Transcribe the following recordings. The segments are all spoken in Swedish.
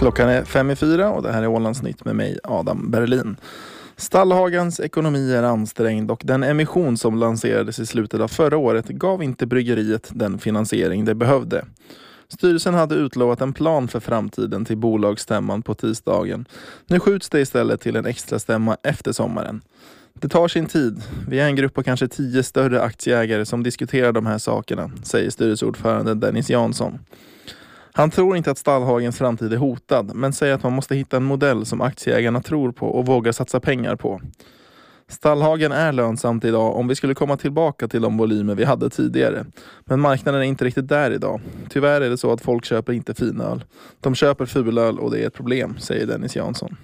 Klockan är 5:04 och det här är Ålandsnytt med mig, Adam Berlin. Stallhagens ekonomi är ansträngd och den emission som lanserades i slutet av förra året gav inte bryggeriet den finansiering det behövde. Styrelsen hade utlovat en plan för framtiden till bolagsstämman på tisdagen. Nu skjuts det istället till en extra stämma efter sommaren. Det tar sin tid. Vi är en grupp på kanske 10 större aktieägare som diskuterar de här sakerna, säger styrelseordförande Dennis Jansson. Han tror inte att Stallhagens framtid är hotad, men säger att man måste hitta en modell som aktieägarna tror på och vågar satsa pengar på. Stallhagen är lönsamt idag om vi skulle komma tillbaka till de volymer vi hade tidigare. Men marknaden är inte riktigt där idag. Tyvärr är det så att folk köper inte finöl. De köper fulöl och det är ett problem, säger Dennis Jansson.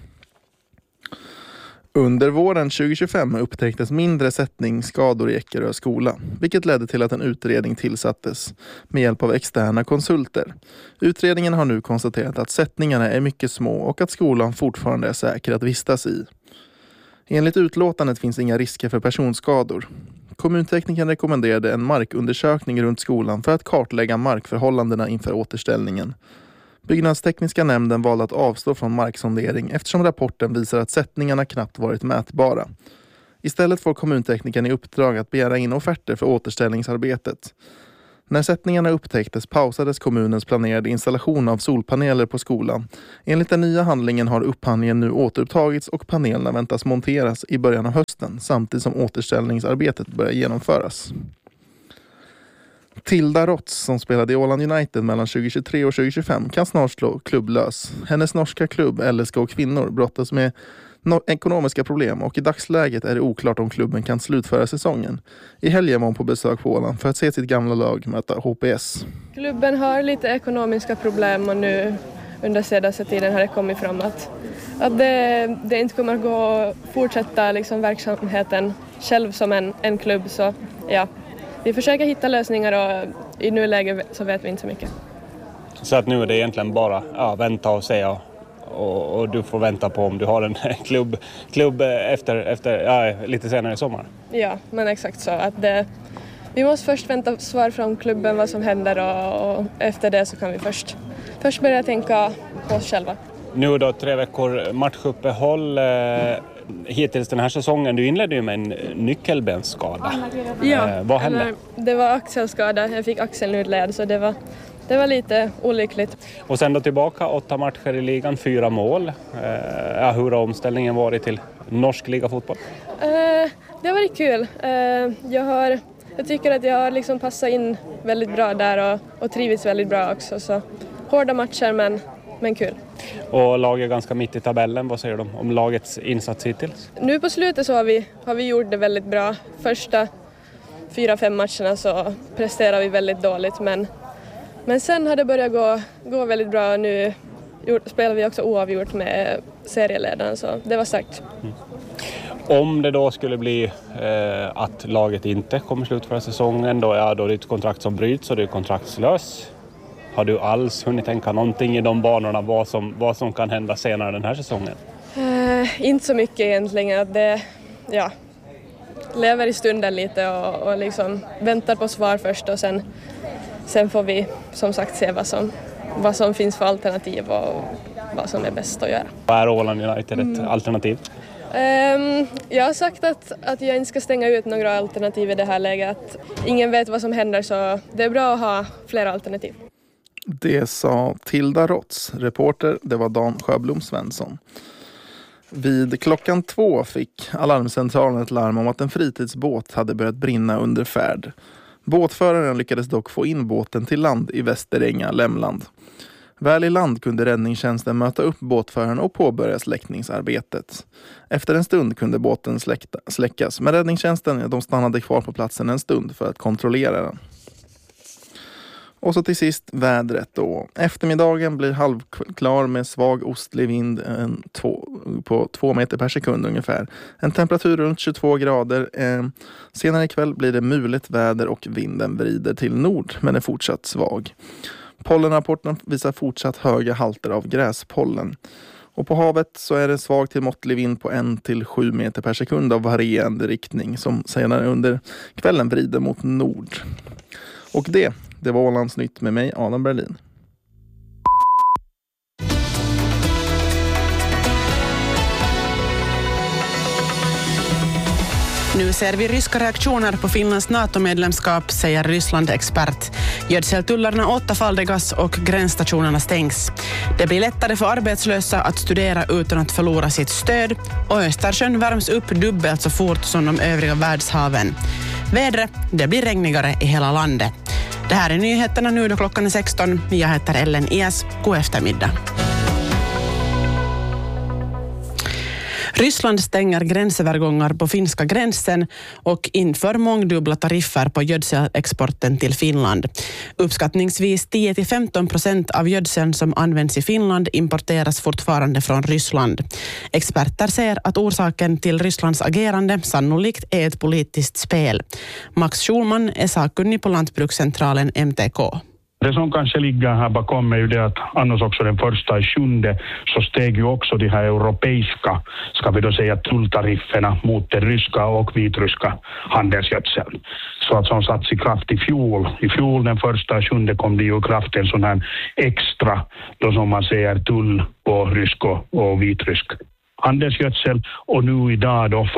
Under våren 2025 upptäcktes mindre sättningsskador i Eckerö skola, vilket ledde till att en utredning tillsattes med hjälp av externa konsulter. Utredningen har nu konstaterat att sättningarna är mycket små och att skolan fortfarande är säker att vistas i. Enligt utlåtandet finns inga risker för personskador. Kommuntekniken rekommenderade en markundersökning runt skolan för att kartlägga markförhållandena inför återställningen. Byggnadstekniska nämnden valde att avstå från marksondering eftersom rapporten visar att sättningarna knappt varit mätbara. Istället får kommuntekniken i uppdrag att begära in offerter för återställningsarbetet. När sättningarna upptäcktes pausades kommunens planerade installation av solpaneler på skolan. Enligt den nya handlingen har upphandlingen nu återupptagits och panelerna väntas monteras i början av hösten samtidigt som återställningsarbetet börjar genomföras. Tilda Rotz, som spelade i Åland United mellan 2023 och 2025, kan snart slå klubblös. Hennes norska klubb LSK Kvinnor brottas med ekonomiska problem och i dagsläget är det oklart om klubben kan slutföra säsongen. I helgen var hon på besök på Åland för att se sitt gamla lag möta HPS. Klubben har lite ekonomiska problem och nu under senaste tiden har det kommit fram att det inte kommer att gå att fortsätta liksom verksamheten själv som en klubb. Så ja, vi försöker hitta lösningar och i nuläget så vet vi inte så mycket. Så att nu är det egentligen bara vänta och se och du får vänta på om du har en klubb efter lite senare i sommar. Ja, men exakt så. Att vi måste först vänta svar från klubben vad som händer och efter det så kan vi först börja tänka på oss själva. Nu då 3 veckor matchuppehåll hittills den här säsongen. Du inledde ju med en nyckelbensskada. Ja, vad hände? Det var axelskada. Jag fick axelnudled så det var lite olyckligt. Och sen då tillbaka 8 matcher i ligan, 4 mål. Hur har omställningen varit till norsk ligafotboll? Det har varit kul. Jag tycker att jag har liksom passat in väldigt bra där och trivits väldigt bra också. Så hårda matcher men kul. Och laget är ganska mitt i tabellen. Vad säger de om lagets insats hittills? Nu på slutet så har vi gjort det väldigt bra. Första 4-5 matcherna så presterar vi väldigt dåligt men sen har det börjat gå väldigt bra. Nu spelar vi också oavgjort med serieledaren så det var starkt. Om det då skulle bli att laget inte kommer slutföra säsongen då är det ett kontrakt som bryts och det är kontraktslös. Har du alls hunnit tänka någonting i de banorna vad som kan hända senare den här säsongen? Inte så mycket egentligen. Lever i stunden lite och liksom väntar på svar först och sen får vi som sagt se vad som finns för alternativ och vad som är bäst att göra. Är Åland United ett alternativ? Jag har sagt att jag inte ska stänga ut några alternativ i det här läget. Att ingen vet vad som händer så det är bra att ha flera alternativ. Det sa Tilda Rotz, reporter. Det var Dan Sjöblom Svensson. Vid klockan 2 fick alarmcentralen ett larm om att en fritidsbåt hade börjat brinna under färd. Båtföraren lyckades dock få in båten till land i Västeränga, Lämland. Väl i land kunde räddningstjänsten möta upp båtföraren och påbörja släckningsarbetet. Efter en stund kunde båten släckas, men räddningstjänsten de stannade kvar på platsen en stund för att kontrollera den. Och så till sist vädret då. Eftermiddagen blir halvklar med svag ostlig vind på 2 meter per sekund ungefär. En temperatur runt 22 grader. Senare ikväll blir det mulet väder och vinden vrider till nord men är fortsatt svag. Pollenrapporten visar fortsatt höga halter av gräspollen. Och på havet så är det svag till måttlig vind på 1-7 meter per sekund av varierande riktning som senare under kvällen vrider mot nord. Och det var Ålandsnytt med mig, Adam Berlin. Nu ser vi ryska reaktioner på Finlands NATO-medlemskap, säger Ryssland-expert. Gödseltullarna åttafaldigas och gränsstationerna stängs. Det blir lättare för arbetslösa att studera utan att förlora sitt stöd, och Östersjön värms upp dubbelt så fort som de övriga världshaven. Vädret, det blir regnigare i hela landet. Det här är nyheterna nu då klockan är 16. Jag heter Ellen Ias. God eftermiddag. Ryssland stänger gränsövergångar på finska gränsen och inför mångdubbla tariffer på gödselexporten till Finland. Uppskattningsvis 10-15% av gödseln som används i Finland importeras fortfarande från Ryssland. Experter säger att orsaken till Rysslands agerande sannolikt är ett politiskt spel. Max Schulman är sakkunnig på Lantbrukscentralen MTK. Det som kanske ligger här bakom är ju det att annars också den 1/7 så steg ju också de här europeiska, ska vi då säga, tulltarifferna mot den ryska och vitryska handelsgödseln. Så att som satts i kraft i fjol. I fjol den 1/7 kom det ju i kraft en sån här extra, då som man säger, tull på rysk och vitrysk handelsgödsel, och nu idag då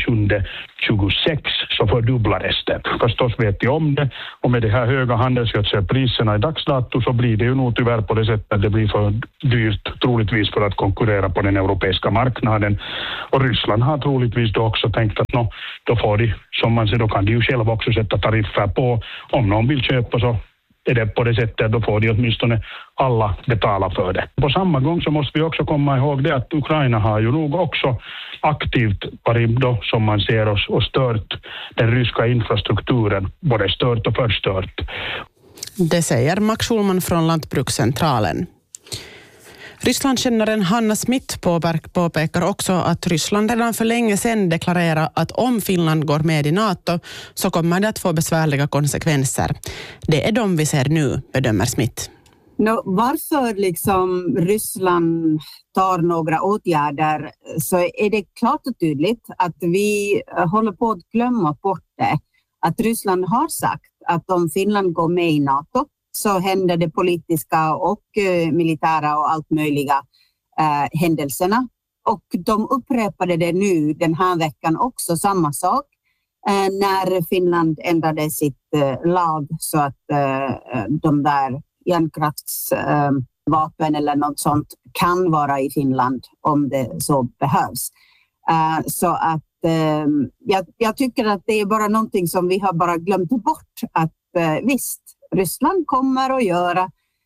1/7/26 så fördubblades det. Förstås vet vi om det, och med de här höga handelsgödselpriserna i dagsdato så blir det ju nog tyvärr på det sättet att det blir för dyrt troligtvis för att konkurrera på den europeiska marknaden. Och Ryssland har troligtvis då också tänkt att då får de, som man säger, då kan de ju själva också sätta tariffer på. Om någon vill köpa så är det på det sättet, då får de åtminstone alla betala för det. På samma gång så måste vi också komma ihåg det att Ukraina har ju nog också aktivt varit då, som man ser, och stört den ryska infrastrukturen, både stört och förstört. Det säger Max Schulman från Lantbrukscentralen. Rysslandskännaren Hanna Smith påpekar också att Ryssland redan för länge sedan deklarerar att om Finland går med i NATO så kommer det att få besvärliga konsekvenser. Det är de vi ser nu, bedömer Smith. Varför Ryssland tar några åtgärder, så är det klart och tydligt att vi håller på att glömma bort det. Att Ryssland har sagt att om Finland går med i NATO så händer det politiska och militära och allt möjliga händelserna. Och de upprepade det nu den här veckan också, samma sak, när Finland ändrade sitt lag så att de där kärnkraftsvapen eller något sånt kan vara i Finland om det så behövs. Så att jag tycker att det är bara någonting som vi har bara glömt bort, att visst, Ryssland kommer att göra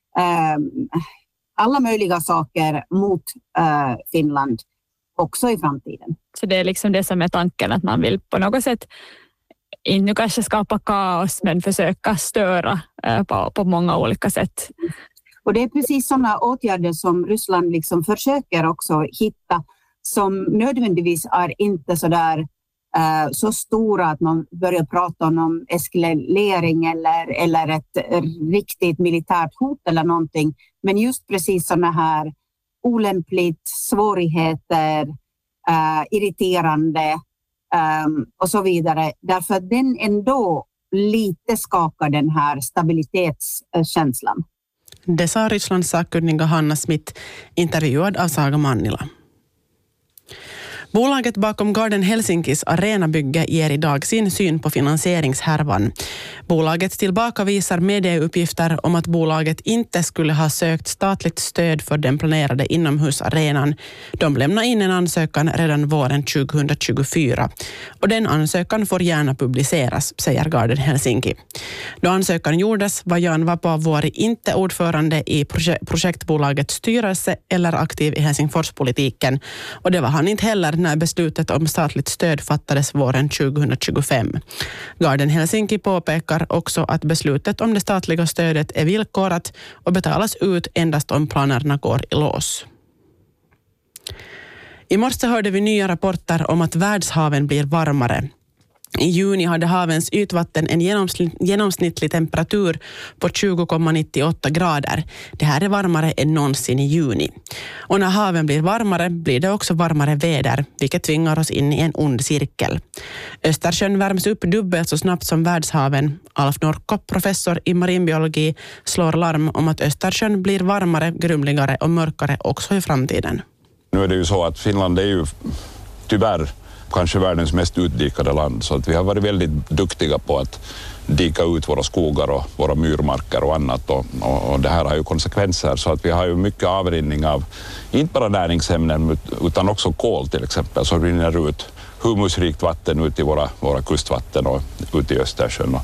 alla möjliga saker mot Finland också i framtiden. Så det är det som är tanken, att man vill på något sätt inte kanske skapa kaos men försöka störa på många olika sätt. Och det är precis sådana åtgärder som Ryssland försöker också hitta, som nödvändigtvis är inte så stora att man börjar prata om eskalering eller ett riktigt militärt hot eller någonting. Men just precis sådana här olämpligt, svårigheter, irriterande och så vidare. Därför att den ändå lite skakar den här stabilitetskänslan. Det sa Rysslands sakkunniga Hanna Smith, intervjuad av Saga Mannila. Bolaget bakom Garden Helsinkis arenabygge ger idag sin syn på finansieringshärvan. Bolaget tillbakavisar medieuppgifter om att bolaget inte skulle ha sökt statligt stöd för den planerade inomhusarenan. De lämnar in en ansökan redan våren 2024. Och den ansökan får gärna publiceras, säger Garden Helsinki. Då ansökan gjordes var Jan Vapaavuori inte ordförande i projektbolagets styrelse eller aktiv i Helsingforspolitiken. Och det var han inte heller när beslutet om statligt stöd fattades våren 2025. Garden Helsinki påpekar också att beslutet om det statliga stödet är villkorat och betalas ut endast om planerna går i lås. I morse hörde vi nya rapporter om att världshaven blir varmare. I juni hade havens ytvatten en genomsnittlig temperatur på 20,98 grader. Det här är varmare än någonsin i juni. Och när haven blir varmare blir det också varmare väder, vilket tvingar oss in i en ond cirkel. Östersjön värms upp dubbelt så snabbt som världshaven. Alf Norrko, professor i marinbiologi, slår larm om att Östersjön blir varmare, grumligare och mörkare också i framtiden. Nu är det ju så att Finland är ju tyvärr kanske världens mest utdikade land. Så att vi har varit väldigt duktiga på att dika ut våra skogar och våra myrmarker och annat. Och det här har ju konsekvenser, så att vi har ju mycket avrinning av inte bara näringsämnen utan också kol till exempel, som rinner ut humusrikt vatten ut i våra kustvatten och ut i Östersjön.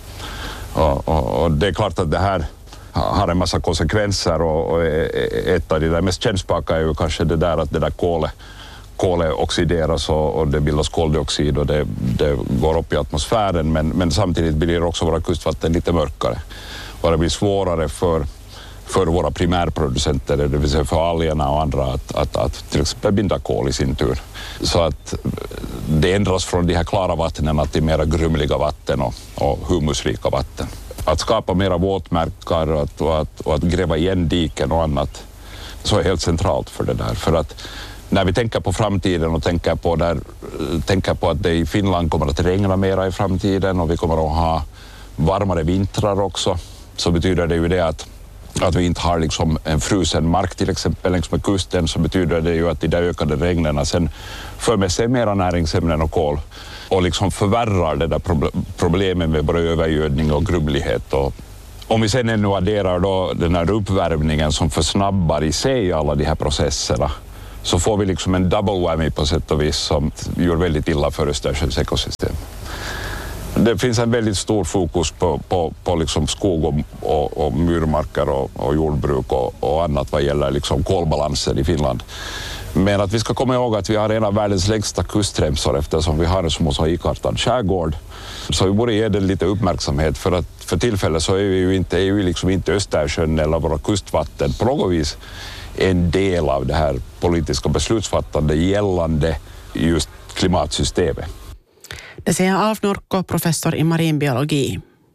Och det är klart att det här har en massa konsekvenser, och ett av de där mest kännbara är ju kanske det där att det där kolet oxideras och det bildas koldioxid och det går upp i atmosfären, men samtidigt blir också våra kustvatten lite mörkare. Och det blir svårare för våra primärproducenter, det vill säga för algerna och andra, att till exempel binda kol i sin tur. Så att det ändras från de här klara vattnen till mera grumliga vatten och humusrika vatten. Att skapa mera våtmarker och att gräva igen diken och annat, så är helt centralt för det där. För att när vi tänker på framtiden och tänker på att det i Finland kommer att regna mera i framtiden och vi kommer att ha varmare vintrar också, så betyder det ju det att vi inte har liksom en frusen mark till exempel längs med kusten, så betyder det ju att de där ökade regnerna sen för med sig mera näringsämnen och kol och liksom förvärrar det där problemen med både övergödning och grumlighet. Och om vi sen ännu adderar då den här uppvärmningen som försnabbar i sig alla de här processerna, så får vi liksom en double whammy på sätt och vis som gör väldigt illa för Östersjöns ekosystem. Det finns en väldigt stor fokus på liksom skog och myrmarker och jordbruk och annat vad gäller liksom kolbalansen i Finland. Men att vi ska komma ihåg att vi har en av världens längsta kustremsor, eftersom vi har en så mosaikartad skärgård. Så vi borde ge den lite uppmärksamhet, för att för tillfället så är vi liksom inte Östersjön eller våra kustvatten på något vis en del av det här politiska beslutsfattande gällande just klimatsystemet. Det säger Alf Norkko, professor i marinbiologi.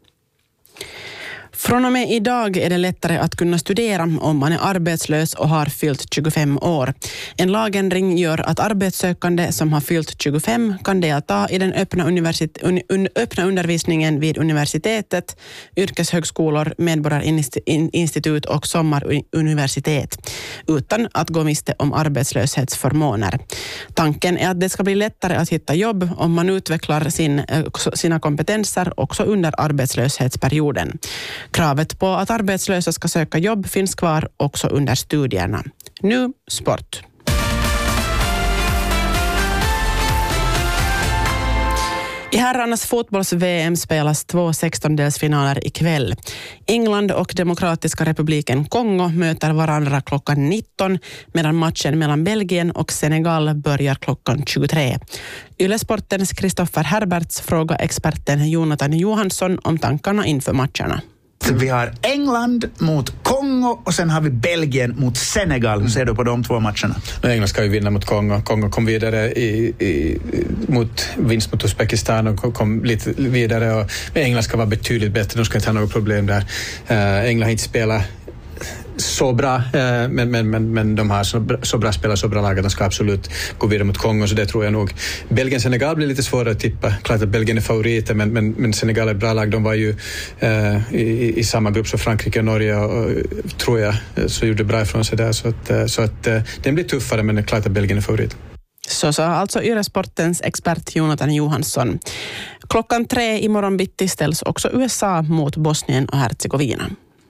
Från och med idag är det lättare att kunna studera om man är arbetslös och har fyllt 25 år. En lagändring gör att arbetssökande som har fyllt 25 kan delta i den öppna undervisningen vid universitetet, yrkeshögskolor, medborgarinstitut och sommaruniversitet utan att gå miste om arbetslöshetsförmåner. Tanken är att det ska bli lättare att hitta jobb om man utvecklar sina kompetenser också under arbetslöshetsperioden. Kravet på att arbetslösa ska söka jobb finns kvar också under studierna. Nu sport. I herrarnas fotbolls-VM spelas 2 16-delsfinaler ikväll. England och Demokratiska republiken Kongo möter varandra klockan 19, medan matchen mellan Belgien och Senegal börjar klockan 23. Yle-sportens Kristoffer Herberts frågar experten Jonathan Johansson om tankarna inför matcherna. Vi har England mot Kongo och sen har vi Belgien mot Senegal. Hur ser du på de 2 matcherna? England ska ju vinna mot Kongo. Kongo kom vidare mot vinst mot Uzbekistan och kom lite vidare. Och England ska vara betydligt bättre. De ska inte ha något problem där. England har inte spelat så bra, men de har så bra spelare, så bra lag att de ska absolut gå vidare mot Kongo, så det tror jag nog. Belgien-Senegal blir lite svårare att tippa. Klart att Belgien är favoriter, men Senegal är ett bra lag. De var ju i samma grupp som Frankrike och Norge och tror jag så gjorde bra ifrån sig där. Så att den blir tuffare, men det är klart att Belgien är favorit. Så sa alltså Yle-sportens expert Jonathan Johansson. Klockan 3 i morgon bitti ställs också USA mot Bosnien och Herzegovina.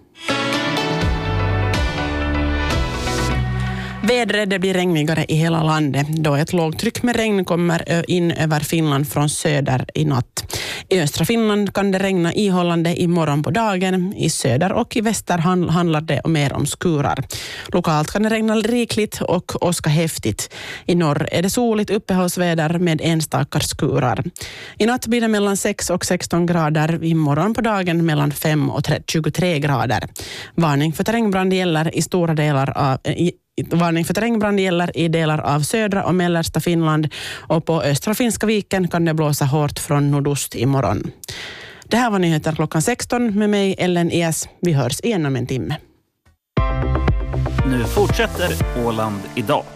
Vädret det blir regnigare i hela landet då ett lågtryck med regn kommer in över Finland från söder i natt. I östra Finland kan det regna ihållande imorgon på dagen. I söder och i väster handlar det mer om skurar. Lokalt kan det regna rikligt och åska häftigt. I norr är det soligt uppehållsväder med enstaka skurar. I natt blir det mellan 6 och 16 grader. Imorgon på dagen mellan 5 och 23 grader. Varning för terrängbrand gäller i stora delar av Varning för terrängbrand gäller i delar av södra och mellersta Finland och på östra Finska viken kan det blåsa hårt från nordost imorgon. Det här var nyheter klockan 16 med mig Ellen Es. Vi hörs igen om en timme. Nu fortsätter Åland idag.